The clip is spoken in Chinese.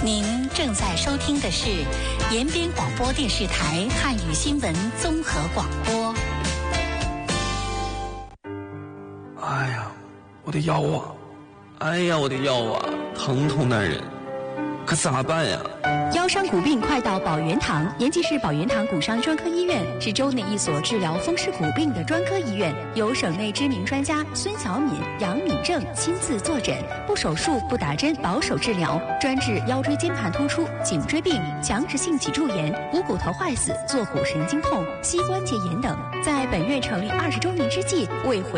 您正在收听的是延边广播电视台汉语新闻综合广播。 哎呀，我的腰啊！哎呀，我的腰啊，疼痛难忍，可咋办呀？ 腰伤骨病快到宝源堂。延吉市宝源堂骨伤专科医院是州内一所治疗风湿骨病的专科医院，由省内知名专家孙小敏、杨敏正亲自坐诊，不手术、不打针，保守治疗，专治腰椎间盘突出、颈椎病、强直性脊柱炎、股骨头坏死、坐骨神经痛、膝关节炎等。在本院成立20周年之际，为